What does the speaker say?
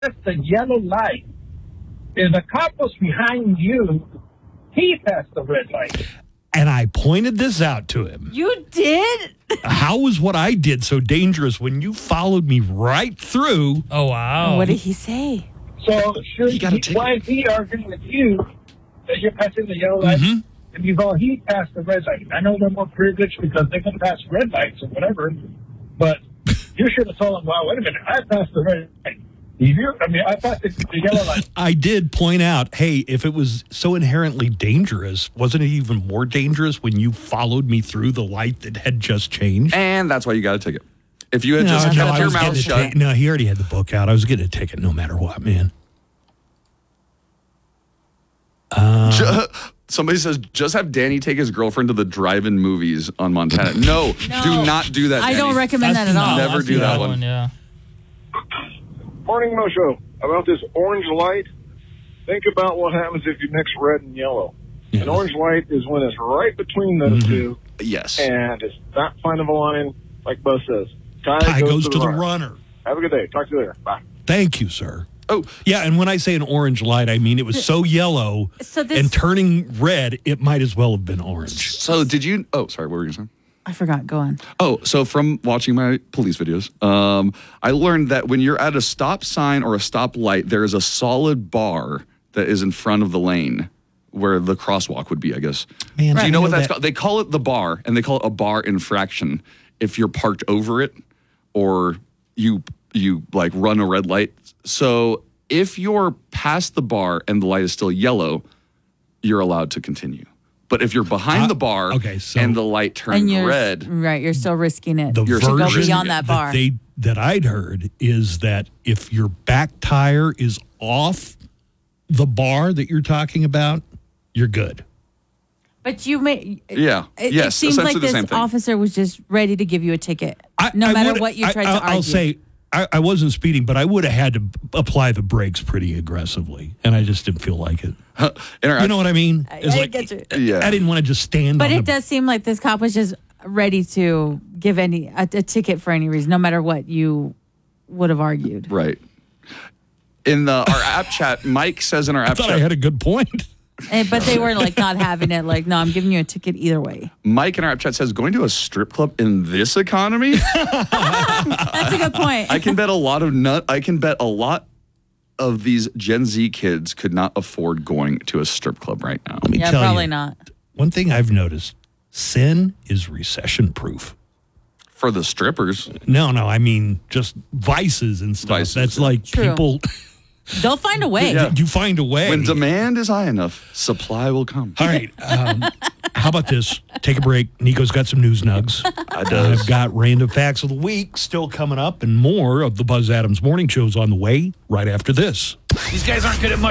the yellow light. If the cop was behind you, he passed the red light. And I pointed this out to him. You did? How was what I did so dangerous when you followed me right through? Oh, wow. What did he say? So why is he arguing with you that you're passing the yellow light? Mm-hmm. And you go, he passed the red light. I know they're more privileged because they can pass red lights or whatever, but you should have told him, well, wait a minute, I passed the red light. I passed the yellow light. I did point out, hey, if it was so inherently dangerous, wasn't it even more dangerous when you followed me through the light that had just changed? And that's why you got a ticket. If you had just kept your mouth shut. No, he already had the book out. I was getting a ticket no matter what, man. Somebody says, just have Danny take his girlfriend to the drive-in movies on Montana. No, do not do that, I Danny. don't recommend that at all. Never do that one. Yeah. Morning, Mojo. About this orange light, think about what happens if you mix red and yellow. Yeah. An orange light is when it's right between those two. Yes. And it's not fine of a line, like Bo says. Tie goes to the runner. Have a good day. Talk to you later. Bye. Thank you, sir. Oh, yeah, and when I say an orange light, I mean it was so yellow and turning red, it might as well have been orange. So did you... Oh, sorry, what were you saying? I forgot. Go on. Oh, so from watching my police videos, I learned that when you're at a stop sign or a stop light, there is a solid bar that is in front of the lane where the crosswalk would be, I guess. Man, do you know what that's called? They call it the bar, and they call it a bar infraction if you're parked over it or you like run a red light. So if you're past the bar and the light is still yellow, you're allowed to continue. But if you're behind the bar and the light turns red... Right, you're still risking it. The to go beyond that bar. That I'd heard is that if your back tire is off the bar that you're talking about, you're good. But you may... Yeah, It seems like this officer was just ready to give you a ticket, no matter what you tried to argue. I'll say... I wasn't speeding, but I would have had to apply the brakes pretty aggressively, and I just didn't feel like it. You know what I mean? I get you. Yeah. I didn't want to just stand But it does seem like this cop was just ready to give a ticket for any reason, no matter what you would have argued. Right. In our app chat, Mike says in our app chat... I had a good point. But they were like not having it. Like, no, I'm giving you a ticket either way. Mike in our app chat says, going to a strip club in this economy? That's a good point. I can bet a lot of these Gen Z kids could not afford going to a strip club right now. Let me tell probably you, not. One thing I've noticed, sin is recession-proof. For the strippers. No, I mean just vices and stuff. That's like people... They'll find a way. Yeah. You find a way. When demand is high enough, supply will come. All right. How about this? Take a break. Nico's got some news nugs. I've got random facts of the week still coming up and more of the Buzz Adams Morning Show's on the way right after this. These guys aren't good at much.